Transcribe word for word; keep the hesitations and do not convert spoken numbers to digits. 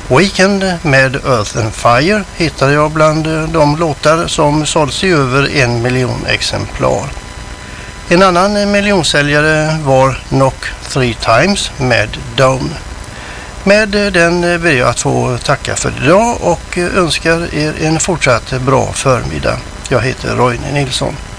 Weekend med Earth and Fire hittade jag bland de låtar som sålts i över en miljon exemplar. En annan miljonsäljare var Knock Three Times med Down. Med den ber jag att få tacka för idag och önskar er en fortsatt bra förmiddag. Jag heter Roine Nilsson.